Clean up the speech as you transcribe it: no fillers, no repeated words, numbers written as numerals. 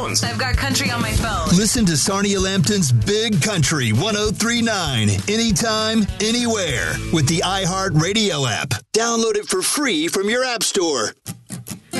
I've got country on my phone. Listen to Sarnia Lambton's Big Country 103.9 anytime, anywhere with the iHeartRadio app. Download it for free from your app store.